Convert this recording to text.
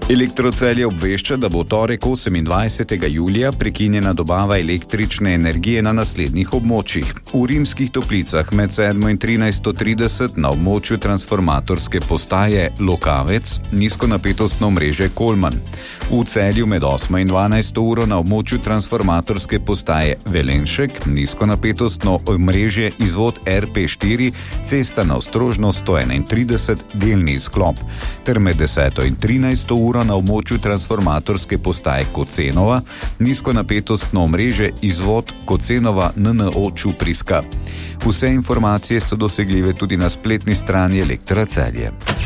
Elektrocelje obvešča, da bo v torek 28. julija prekinjena dobava električne energije na naslednjih območjih. V Rimskih Toplicah med 7 in 13:30 na območju transformatorske postaje Lokavec, nizkonapetostno omrežje Kolman. V Celju med 8 in 12 uro na območju transformatorske postaje Velenšek, nizkonapetostno omrežje izvod RP4, cesta na Ostrožno 131, delni izklop, ter med 10 in 13 uro na območju transformatorske postaje Kocenova, nizkonapetostno omrežje izvod Kocenova NNO Čupriska. Vse informacije so dosegljive tudi na spletni strani Elektra Celje.